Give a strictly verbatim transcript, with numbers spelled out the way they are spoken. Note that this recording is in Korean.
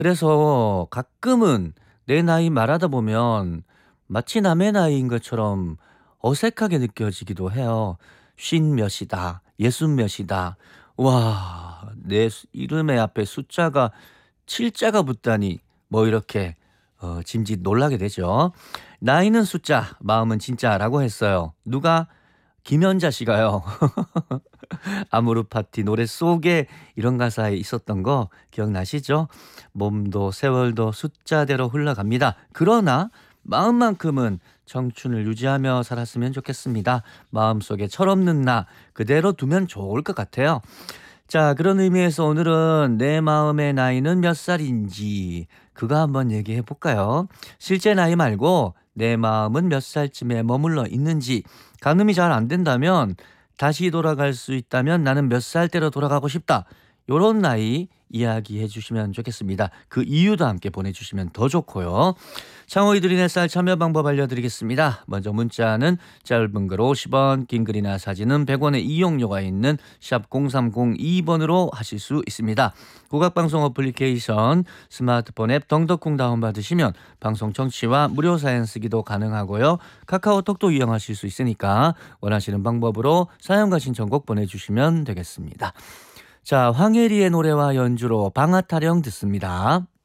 그래서 가끔은 내 나이 말하다 보면 마치 남의 나이인 것처럼 어색하게 느껴지기도 해요. 쉰 몇이다. 예순 몇이다. 와, 내 수- 이름의 앞에 숫자가 칠자가 붙다니 뭐 이렇게 어, 짐짓 놀라게 되죠. 나이는 숫자, 마음은 진짜라고 했어요. 누가? 김연자 씨가요. 아모르 파티 노래 속에 이런 가사에 있었던 거 기억나시죠? 몸도 세월도 숫자대로 흘러갑니다. 그러나 마음만큼은 청춘을 유지하며 살았으면 좋겠습니다. 마음속에 철없는 나 그대로 두면 좋을 것 같아요. 자, 그런 의미에서 오늘은 내 마음의 나이는 몇 살인지 그거 한번 얘기해 볼까요? 실제 나이 말고 내 마음은 몇 살쯤에 머물러 있는지 가늠이 잘 안 된다면 다시 돌아갈 수 있다면 나는 몇 살 때로 돌아가고 싶다. 요런 나이 이야기해 주시면 좋겠습니다. 그 이유도 함께 보내주시면 더 좋고요. 창호이들이 넷살 참여 방법 알려드리겠습니다. 먼저 문자는 짧은 글 오십 원, 긴 글이나 사진은 백 원의 이용료가 있는 샵 공삼공이 번으로 하실 수 있습니다. 국악방송 어플리케이션 스마트폰 앱 덩덕콩 다운받으시면 방송 청취와 무료 사연 쓰기도 가능하고요. 카카오톡도 이용하실 수 있으니까 원하시는 방법으로 사연과 신청곡 보내주시면 되겠습니다. 자, 황혜리의 노래와 연주로 방아타령 듣습니다.